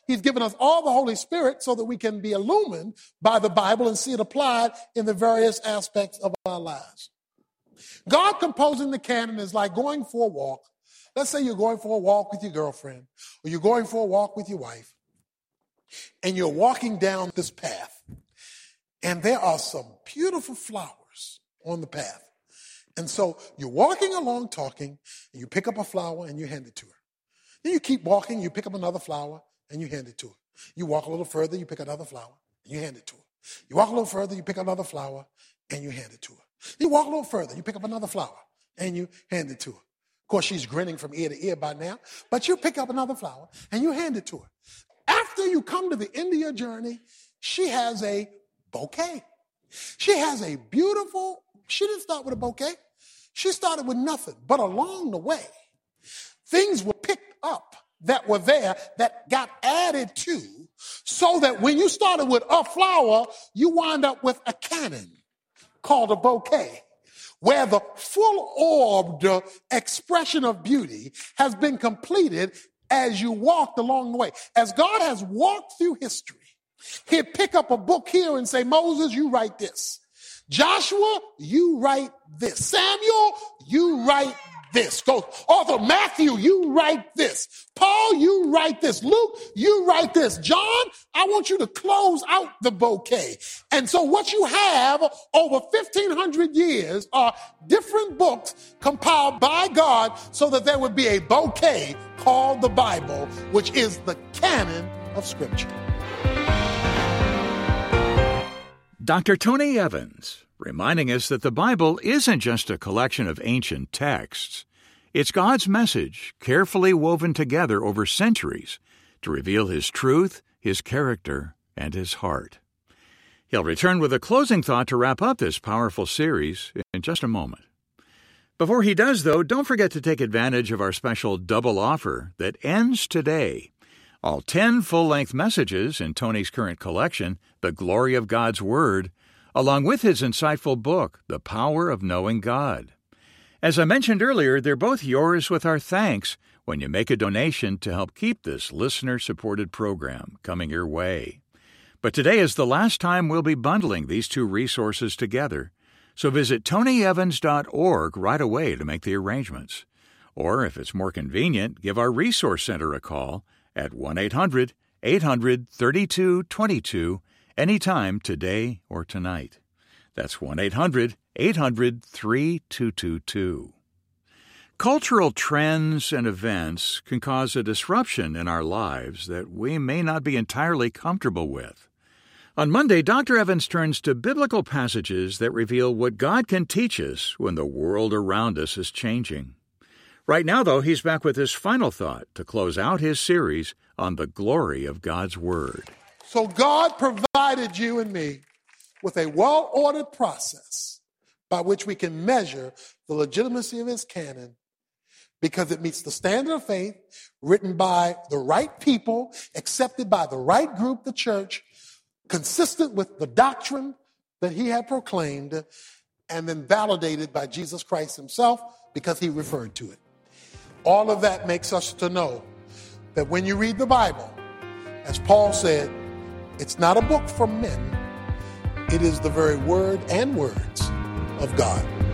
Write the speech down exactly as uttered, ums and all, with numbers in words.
He's given us all the Holy Spirit so that we can be illumined by the Bible and see it applied in the various aspects of our lives. God composing the canon is like going for a walk. Let's say you're going for a walk with your girlfriend, or you're going for a walk with your wife, and you're walking down this path, and there are some beautiful flowers on the path. And so you're walking along talking, and you pick up a flower and you hand it to her. Then you keep walking, you pick up another flower, and you hand it to her. You walk a little further, you pick another flower, and you hand it to her. You walk a little further, you pick another flower, and you hand it to her. You walk a little further, you pick up another flower, and you hand it to her. Of course, she's grinning from ear to ear by now, but you pick up another flower, and you hand it to her. After you come to the end of your journey, she has a bouquet. She has a beautiful, she didn't start with a bouquet. She started with nothing, but along the way, things were picked up that were there that got added to, so that when you started with a flower, you wind up with a canon called a bouquet, where the full-orbed expression of beauty has been completed as you walked along the way. As God has walked through history, he'd pick up a book here and say, Moses, you write this. Joshua, you write this. Samuel, you write this. Go, author Matthew, you write this. Paul, you write this. Luke, you write this. John, I want you to close out the bouquet. And so what you have over fifteen hundred years are different books compiled by God so that there would be a bouquet called the Bible, which is the canon of Scripture. Doctor Tony Evans, reminding us that the Bible isn't just a collection of ancient texts. It's God's message, carefully woven together over centuries to reveal His truth, His character, and His heart. He'll return with a closing thought to wrap up this powerful series in just a moment. Before he does, though, don't forget to take advantage of our special double offer that ends today. All ten full-length messages in Tony's current collection, The Glory of God's Word, along with his insightful book, The Power of Knowing God. As I mentioned earlier, they're both yours with our thanks when you make a donation to help keep this listener-supported program coming your way. But today is the last time we'll be bundling these two resources together, so visit tony evans dot org right away to make the arrangements. Or, if it's more convenient, give our Resource Center a call at one eight hundred eight hundred thirty-two twenty-two anytime today or tonight. That's one eight hundred eight hundred thirty-two twenty-two. Cultural trends and events can cause a disruption in our lives that we may not be entirely comfortable with. On Monday, Doctor Evans turns to biblical passages that reveal what God can teach us when the world around us is changing. Right now, though, he's back with his final thought to close out his series on the glory of God's Word. So God provided you and me with a well-ordered process by which we can measure the legitimacy of His canon, because it meets the standard of faith, written by the right people, accepted by the right group, the church, consistent with the doctrine that He had proclaimed, and then validated by Jesus Christ Himself because He referred to it. All of that makes us to know that when you read the Bible, as Paul said, it's not a book for men. It is the very word and words of God.